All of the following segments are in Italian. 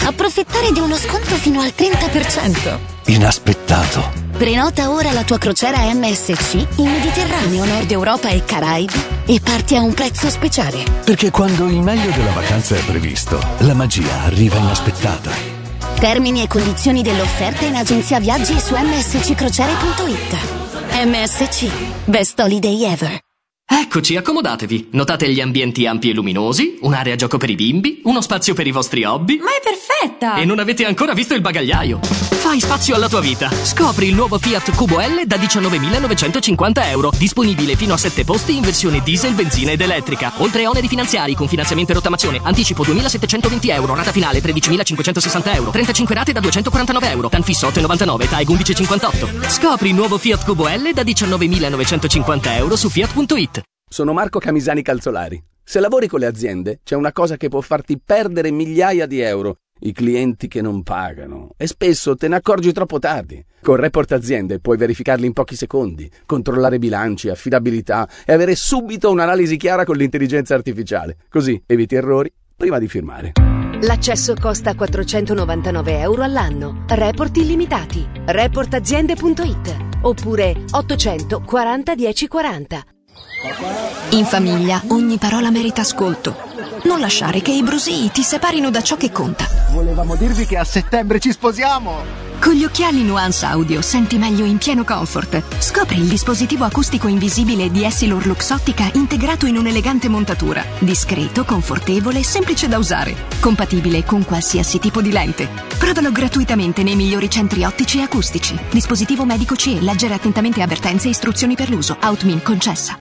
approfittare di uno sconto fino al 30%. Inaspettato. Prenota ora la tua crociera MSC in Mediterraneo, Nord Europa e Caraibi e parti a un prezzo speciale. Perché quando il meglio della vacanza è previsto, la magia arriva inaspettata. Termini e condizioni dell'offerta in agenzia viaggi e su msccrociere.it. MSC, Best Holiday Ever. Eccoci, accomodatevi. Notate gli ambienti ampi e luminosi, un'area gioco per i bimbi, uno spazio per i vostri hobby. Ma è perfetta! E non avete ancora visto il bagagliaio. Fai spazio alla tua vita. Scopri il nuovo Fiat Cubo L da 19.950 euro. Disponibile fino a 7 posti in versione diesel, benzina ed elettrica. Oltre a oneri finanziari con finanziamento e rottamazione. Anticipo 2.720 euro, rata finale 13.560 euro. 35 rate da 249 euro. TAN fisso 8,99, TAEG 11,58. Scopri il nuovo Fiat Cubo L da 19.950 euro su Fiat.it. Sono Marco Camisani Calzolari. Se lavori con le aziende, c'è una cosa che può farti perdere migliaia di euro: i clienti che non pagano. E spesso te ne accorgi troppo tardi. Con Report Aziende puoi verificarli in pochi secondi, controllare bilanci, affidabilità e avere subito un'analisi chiara con l'intelligenza artificiale. Così eviti errori prima di firmare. L'accesso costa 499 euro all'anno. Report illimitati. Reportaziende.it oppure 840 1040. In famiglia ogni parola merita ascolto. Non lasciare che i brusii ti separino da ciò che conta. Volevamo dirvi che a settembre ci sposiamo! Con gli occhiali Nuance Audio senti meglio in pieno comfort. Scopri il dispositivo acustico invisibile di Essilor Luxottica integrato in un'elegante montatura. Discreto, confortevole e semplice da usare. Compatibile con qualsiasi tipo di lente. Provalo gratuitamente nei migliori centri ottici e acustici. Dispositivo medico CE. Leggere attentamente avvertenze e istruzioni per l'uso. Outmin concessa.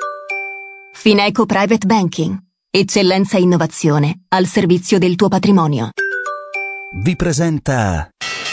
Fineco Private Banking. Eccellenza e innovazione al servizio del tuo patrimonio. Vi presenta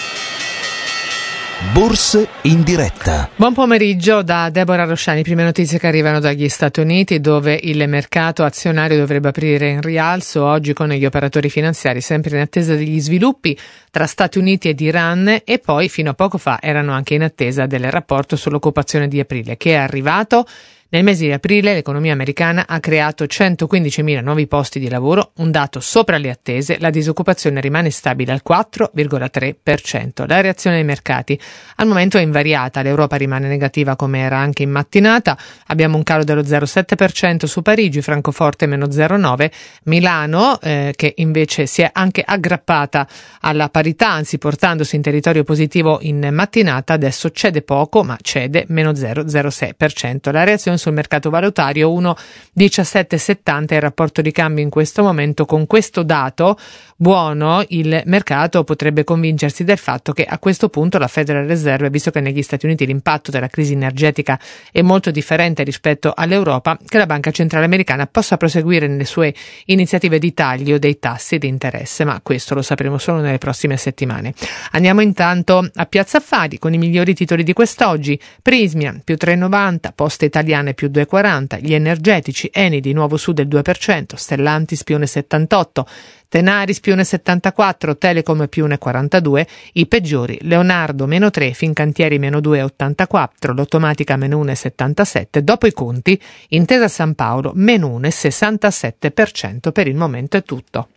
Borse in diretta. Buon pomeriggio da Deborah Rosciani. Prime notizie che arrivano dagli Stati Uniti, dove il mercato azionario dovrebbe aprire in rialzo oggi con gli operatori finanziari sempre in attesa degli sviluppi tra Stati Uniti ed Iran, e poi fino a poco fa erano anche in attesa del rapporto sull'occupazione di aprile, che è arrivato. Nel mese di aprile l'economia americana ha creato 115.000 nuovi posti di lavoro, un dato sopra le attese. La disoccupazione rimane stabile al 4,3%. La reazione dei mercati al momento è invariata. L'Europa rimane negativa come era anche in mattinata. Abbiamo un calo dello 0,7% su Parigi, Francoforte meno 0,9%, Milano che invece si è anche aggrappata alla parità, anzi portandosi in territorio positivo in mattinata, adesso cede poco ma cede meno 0,06%. La reazione sul mercato valutario 1,1770 è il rapporto di cambio in questo momento. Con questo dato buono il mercato potrebbe convincersi del fatto che a questo punto la Federal Reserve, visto che negli Stati Uniti l'impatto della crisi energetica è molto differente rispetto all'Europa, che la Banca Centrale Americana possa proseguire nelle sue iniziative di taglio dei tassi di interesse, ma questo lo sapremo solo nelle prossime settimane. Andiamo intanto a Piazza Affari con i migliori titoli di quest'oggi. Prismia più 3,90, Poste Italiane più 2,40, gli energetici, Eni di nuovo su del 2%, Stellantis più 1,78, Tenaris più 1,74, Telecom più 1,42, i peggiori Leonardo meno 3, Fincantieri meno 2,84, Lottomatica meno 1,77, dopo i conti Intesa San Paolo meno 1,67%. Per il momento è tutto.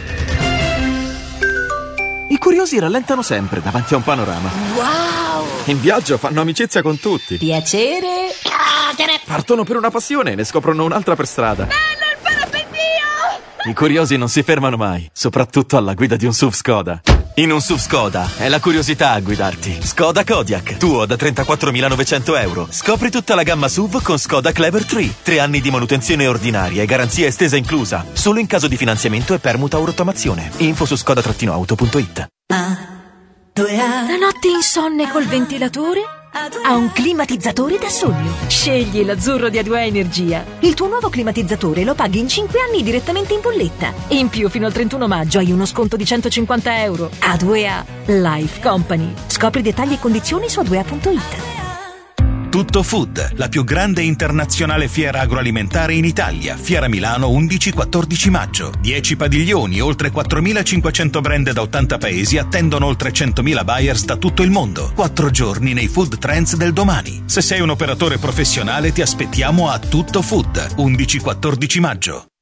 I curiosi rallentano sempre davanti a un panorama. Wow! In viaggio fanno amicizia con tutti. Piacere. Partono per una passione e ne scoprono un'altra per strada. Bello il parapendio! I curiosi non si fermano mai, soprattutto alla guida di un SUV Skoda. In un SUV Skoda è la curiosità a guidarti. Skoda Kodiaq, tuo da 34.900 euro. Scopri tutta la gamma SUV con Skoda Clever 3. 3 anni di manutenzione ordinaria e garanzia estesa inclusa. Solo in caso di finanziamento e permuta o rottamazione. Info su skoda-auto.it. La notte insonne col ventilatore? Ha un climatizzatore da sogno. Scegli l'azzurro di A2A Energia. Il tuo nuovo climatizzatore lo paghi in 5 anni direttamente in bolletta. In più, fino al 31 maggio hai uno sconto di 150 euro. A2A Life Company. Scopri dettagli e condizioni su A2A.it. Tutto Food, la più grande internazionale fiera agroalimentare in Italia. Fiera Milano 11-14 maggio. 10 padiglioni, oltre 4.500 brand da 80 paesi attendono oltre 100.000 buyers da tutto il mondo. 4 giorni nei food trends del domani. Se sei un operatore professionale ti aspettiamo a Tutto Food, 11-14 maggio.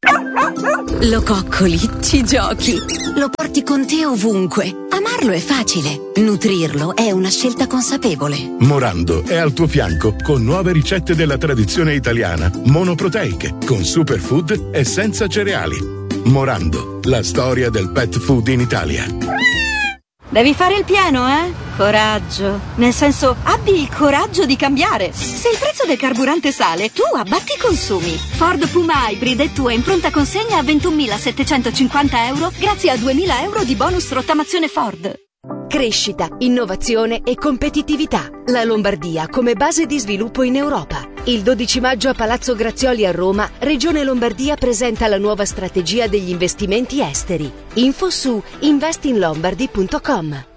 Lo coccoli, ci giochi, lo porti con te ovunque. Amarlo è facile, nutrirlo è una scelta consapevole. Morando è al tuo fianco con nuove ricette della tradizione italiana, monoproteiche, con superfood e senza cereali. Morando, la storia del pet food in Italia. Devi fare il pieno, eh? Coraggio. Nel senso, abbi il coraggio di cambiare. Se il prezzo del carburante sale, tu abbatti i consumi. Ford Puma Hybrid è tua in pronta consegna a 21.750 euro grazie a 2.000 euro di bonus rottamazione Ford. Crescita, innovazione e competitività. La Lombardia come base di sviluppo in Europa. Il 12 maggio a Palazzo Grazioli a Roma, Regione Lombardia presenta la nuova strategia degli investimenti esteri. Info su investinlombardy.com.